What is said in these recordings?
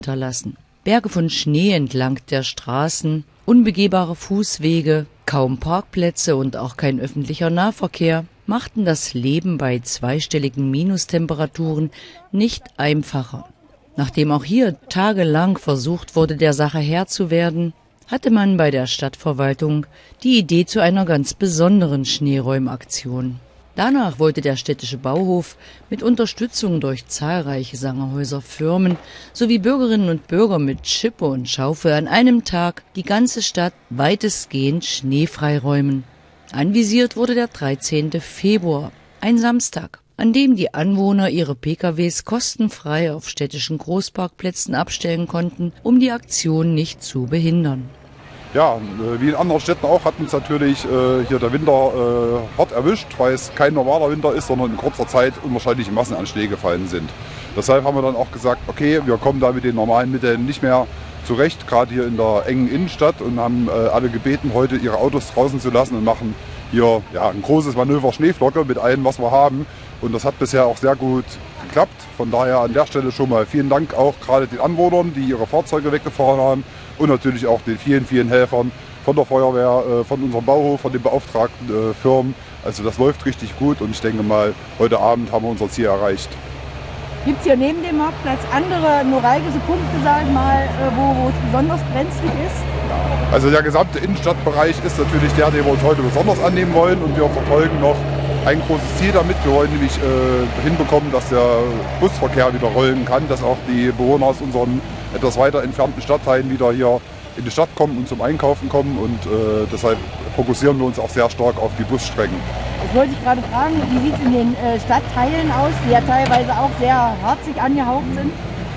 hinterlassen. Berge von Schnee entlang der Straßen, unbegehbare Fußwege, kaum Parkplätze und auch kein öffentlicher Nahverkehr machten das Leben bei zweistelligen Minustemperaturen nicht einfacher. Nachdem auch hier tagelang versucht wurde, der Sache Herr zu werden, hatte man bei der Stadtverwaltung die Idee zu einer ganz besonderen Schneeräumaktion. Danach wollte der städtische Bauhof mit Unterstützung durch zahlreiche Sangerhäuser Firmen sowie Bürgerinnen und Bürger mit Schippe und Schaufel an einem Tag die ganze Stadt weitestgehend schneefrei räumen. Anvisiert wurde der 13. Februar, ein Samstag, an dem die Anwohner ihre PKWs kostenfrei auf städtischen Großparkplätzen abstellen konnten, um die Aktion nicht zu behindern. Ja, wie in anderen Städten auch hat uns natürlich hier der Winter hart erwischt, weil es kein normaler Winter ist, sondern in kurzer Zeit unwahrscheinliche Massen an Schnee gefallen sind. Deshalb haben wir dann auch gesagt, okay, wir kommen da mit den normalen Mitteln nicht mehr zurecht, gerade hier in der engen Innenstadt, und haben alle gebeten, heute ihre Autos draußen zu lassen und machen hier ein großes Manöver Schneeflocke mit allem, was wir haben. Und das hat bisher auch sehr gut geklappt. Von daher an der Stelle schon mal vielen Dank auch gerade den Anwohnern, die ihre Fahrzeuge weggefahren haben, und natürlich auch den vielen, vielen Helfern von der Feuerwehr, von unserem Bauhof, von den beauftragten Firmen. Also das läuft richtig gut, und ich denke mal, heute Abend haben wir unser Ziel erreicht. Gibt es hier neben dem Marktplatz andere neuralgische Punkte, sag ich mal, wo es besonders brenzlig ist? Also der gesamte Innenstadtbereich ist natürlich der, den wir uns heute besonders annehmen wollen, und wir verfolgen noch ein großes Ziel damit. Wir wollen nämlich hinbekommen, dass der Busverkehr wieder rollen kann, dass auch die Bewohner aus unseren etwas weiter entfernten Stadtteilen wieder hier in die Stadt kommen und zum Einkaufen kommen, und deshalb fokussieren wir uns auch sehr stark auf die Busstrecken. Das wollte ich gerade fragen, wie sieht es in den Stadtteilen aus, die ja teilweise auch sehr harzig angehaucht sind?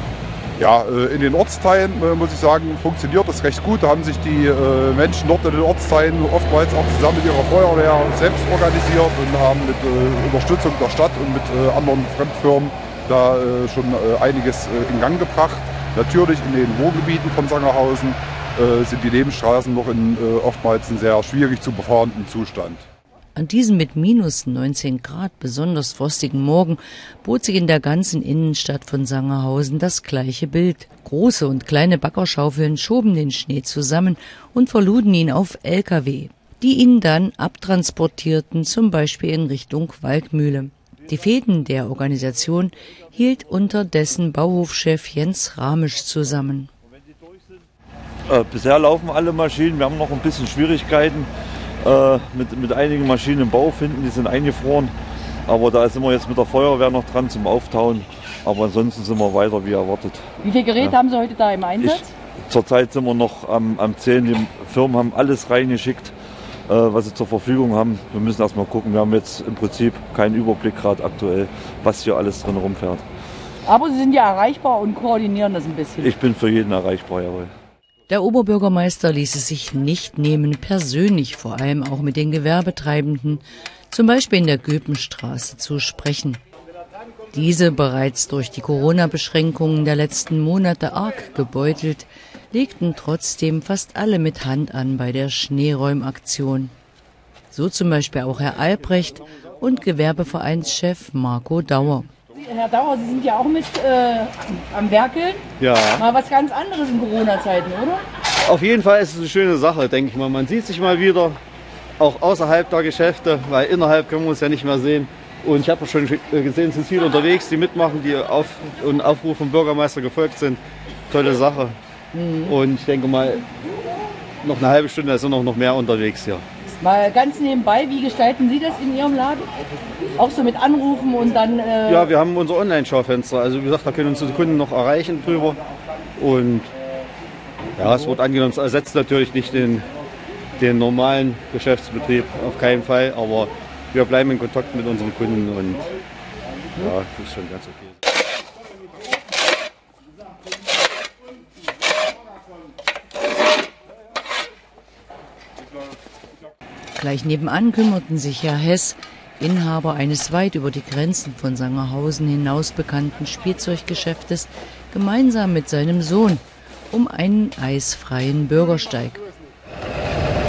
Ja, in den Ortsteilen, muss ich sagen, funktioniert das recht gut. Da haben sich die Menschen dort in den Ortsteilen oftmals auch zusammen mit ihrer Feuerwehr selbst organisiert und haben mit Unterstützung der Stadt und mit anderen Fremdfirmen da schon einiges in Gang gebracht. Natürlich in den Wohngebieten von Sangerhausen sind die Nebenstraßen noch in oftmals einem sehr schwierig zu befahrenden Zustand. An diesem mit minus 19 Grad besonders frostigen Morgen bot sich in der ganzen Innenstadt von Sangerhausen das gleiche Bild. Große und kleine Baggerschaufeln schoben den Schnee zusammen und verluden ihn auf Lkw, die ihn dann abtransportierten, zum Beispiel in Richtung Waldmühle. Die Fäden der Organisation hielt unterdessen Bauhofchef Jens Ramisch zusammen. Bisher laufen alle Maschinen, wir haben noch ein bisschen Schwierigkeiten. Mit einigen Maschinen im Bau finden, die sind eingefroren. Aber da sind wir jetzt mit der Feuerwehr noch dran zum Auftauen. Aber ansonsten sind wir weiter wie erwartet. Wie viele Geräte haben Sie heute da im Einsatz? Zurzeit sind wir noch am Zählen. Die Firmen haben alles reingeschickt, was sie zur Verfügung haben. Wir müssen erst mal gucken. Wir haben jetzt im Prinzip keinen Überblick gerade aktuell, was hier alles drin rumfährt. Aber Sie sind ja erreichbar und koordinieren das ein bisschen. Ich bin für jeden erreichbar, jawohl. Der Oberbürgermeister ließ es sich nicht nehmen, persönlich vor allem auch mit den Gewerbetreibenden, zum Beispiel in der Göpenstraße, zu sprechen. Diese, bereits durch die Corona-Beschränkungen der letzten Monate arg gebeutelt, legten trotzdem fast alle mit Hand an bei der Schneeräumaktion. So zum Beispiel auch Herr Albrecht und Gewerbevereinschef Marco Dauer. Herr Dauer, Sie sind ja auch mit am Werkeln. Ja. Mal was ganz anderes in Corona-Zeiten, oder? Auf jeden Fall ist es eine schöne Sache, denke ich mal. Man sieht sich mal wieder, auch außerhalb der Geschäfte, weil innerhalb können wir uns ja nicht mehr sehen. Und ich habe schon gesehen, es sind viele unterwegs, die mitmachen, die Aufruf vom Bürgermeister gefolgt sind. Tolle Sache. Und ich denke mal, noch eine halbe Stunde sind noch mehr unterwegs hier. Mal ganz nebenbei, wie gestalten Sie das in Ihrem Laden? Auch so mit Anrufen und dann... Ja, wir haben unser Online-Schaufenster. Also wie gesagt, da können uns die Kunden noch erreichen drüber. Und ja, es wird angenommen, es ersetzt natürlich nicht den normalen Geschäftsbetrieb, auf keinen Fall. Aber wir bleiben in Kontakt mit unseren Kunden und ja, das ist schon ganz okay. Gleich nebenan kümmerten sich Herr Hess, Inhaber eines weit über die Grenzen von Sangerhausen hinaus bekannten Spielzeuggeschäftes, gemeinsam mit seinem Sohn um einen eisfreien Bürgersteig.